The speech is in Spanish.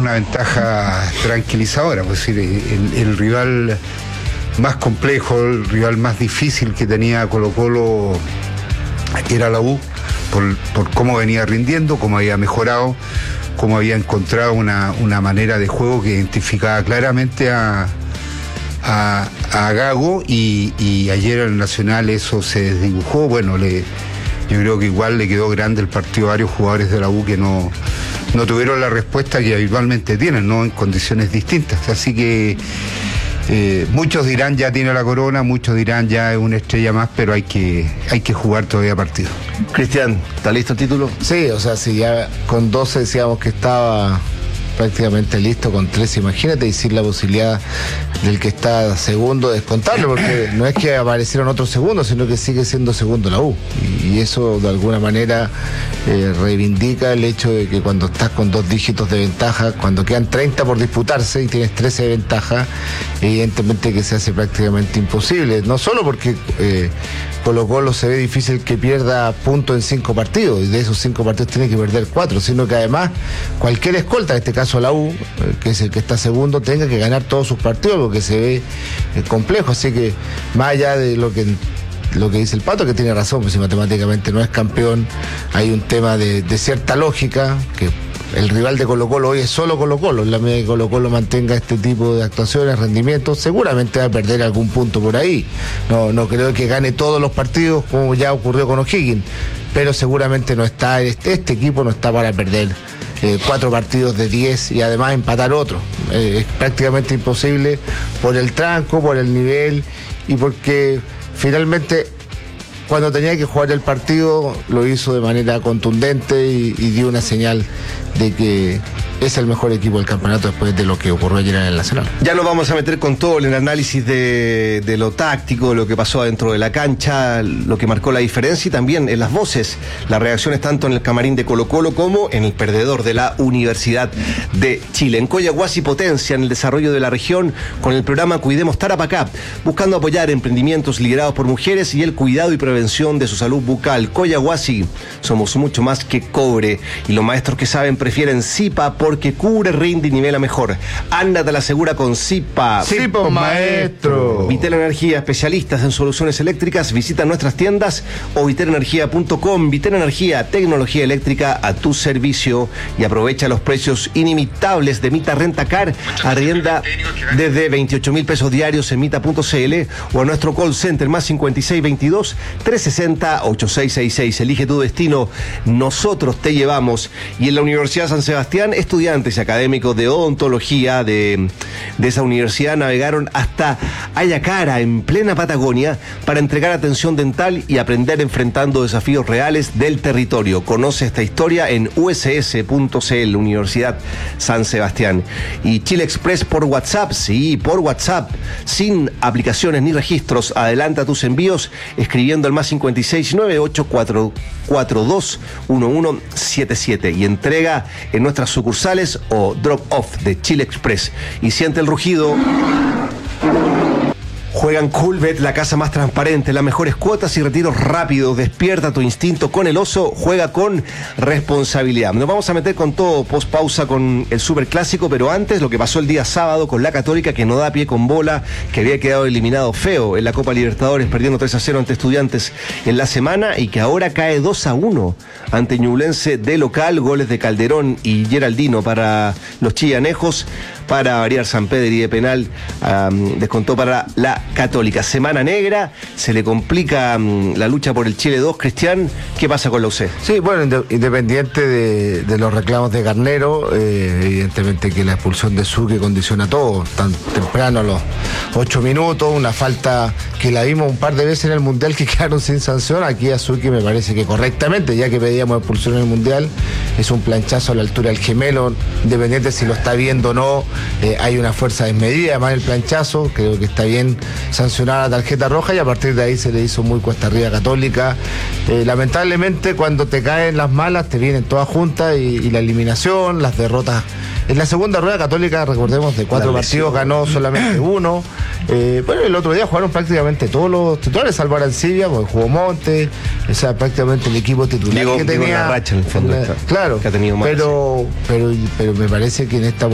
una ventaja tranquilizadora, pues el rival más complejo, el rival más difícil que tenía Colo-Colo era la U, por cómo venía rindiendo, cómo había mejorado, cómo había encontrado una manera de juego que identificaba claramente a Gago, y ayer en el Nacional eso se desdibujó. Bueno, yo creo que igual le quedó grande el partido a varios jugadores de la U que no tuvieron la respuesta que habitualmente tienen, ¿no? En condiciones distintas. Así que muchos dirán ya tiene la corona, muchos dirán ya es una estrella más, pero hay que jugar todavía partido. Cristian, ¿está listo el título? Sí, o sea, si ya con 12 decíamos que estaba prácticamente listo, con 13, imagínate, y sin la posibilidad del que está segundo de descontarlo, porque no es que aparecieron otros segundos, sino que sigue siendo segundo la U, y eso de alguna manera reivindica el hecho de que cuando estás con 2 dígitos de ventaja, cuando quedan 30 por disputarse y tienes 13 de ventaja, evidentemente que se hace prácticamente imposible, no solo porque Colo-Colo se ve difícil que pierda puntos en 5 partidos, y de esos 5 partidos tiene que perder 4, sino que además cualquier escolta, en este caso la U, que es el que está segundo, tenga que ganar todos sus partidos, porque se ve complejo. Así que más allá de lo que dice el Pato, que tiene razón, pues si matemáticamente no es campeón, hay un tema de cierta lógica, que el rival de Colo-Colo hoy es solo Colo-Colo. En la medida que Colo-Colo mantenga este tipo de actuaciones, rendimientos, seguramente va a perder algún punto por ahí. No creo que gane todos los partidos como ya ocurrió con O'Higgins, pero seguramente no está, este equipo no está para perder 4 partidos de 10 y además empatar otro. Es prácticamente imposible por el tranco, por el nivel, y porque finalmente cuando tenía que jugar el partido lo hizo de manera contundente y dio una señal de que es el mejor equipo del campeonato después de lo que ocurrió ayer en el Nacional. Ya nos vamos a meter con todo en el análisis de lo táctico, lo que pasó adentro de la cancha, lo que marcó la diferencia, y también en las voces, las reacciones tanto en el camarín de Colo-Colo como en el perdedor de la Universidad de Chile. En Coyahuasi potencia en el desarrollo de la región con el programa Cuidemos Tarapacá, buscando apoyar emprendimientos liderados por mujeres y el cuidado y prevención de su salud bucal. Coyahuasi, somos mucho más que cobre, y los maestros que saben prefieren Zipa porque cubre, rinde y nivela mejor. Ándate a la segura con Zipa. ¡Zipa, maestro! Vitel Energía, especialistas en soluciones eléctricas. Visita nuestras tiendas o vitelenergia.com. Vitel Energía, tecnología eléctrica a tu servicio, y aprovecha los precios inimitables de Mita Rentacar. Arrienda desde 28.000 pesos diarios en mita.cl o a nuestro call center más 5622-360-8666. Elige tu destino, nosotros te llevamos. Y en la Universidad San Sebastián, estudiantes y académicos de odontología de esa universidad navegaron hasta Ayacara, en plena Patagonia, para entregar atención dental y aprender enfrentando desafíos reales del territorio. Conoce esta historia en uss.cl, Universidad San Sebastián. Y Chile Express por WhatsApp, sí, por WhatsApp, sin aplicaciones ni registros. Adelanta tus envíos escribiendo al más 569-8442-1177 y entrega en nuestras sucursales o drop-off de Chile Express. Y siente el rugido. Juegan Coolbet, la casa más transparente, las mejores cuotas y retiros rápidos. Despierta tu instinto con el oso, juega con responsabilidad. Nos vamos a meter con todo post pausa con el superclásico, pero antes lo que pasó el día sábado con la Católica, que no da pie con bola, que había quedado eliminado feo en la Copa Libertadores, perdiendo 3-0 ante Estudiantes en la semana, y que ahora cae 2-1 ante Ñublense de local. Goles de Calderón y Geraldino para los chillanejos. Para variar, San Pedri de penal descontó para la Católica. Semana negra, se le complica la lucha por el Chile 2. Cristian, ¿qué pasa con la UC? Sí, bueno, independiente de los reclamos de Garnero, evidentemente que la expulsión de Suque condiciona todo, tan temprano, a los 8 minutos, una falta que la vimos un par de veces en el Mundial que quedaron sin sanción. Aquí a Suque me parece que correctamente, ya que pedíamos expulsión en el Mundial, es un planchazo a la altura del gemelo, independiente si lo está viendo o no. Hay una fuerza desmedida, además el planchazo, creo que está bien sancionada la tarjeta roja, y a partir de ahí se le hizo muy cuesta arriba a Católica. Lamentablemente cuando te caen las malas te vienen todas juntas, y la eliminación, las derrotas. En la segunda rueda Católica, recordemos, de 4 partidos ganó solamente 1. Bueno, el otro día jugaron prácticamente todos los titulares, salvo Arancibia, porque jugó Montes, o sea, prácticamente el equipo titular que tenía. La racha en el fondo claro, que ha tenido más. Pero me parece que en esta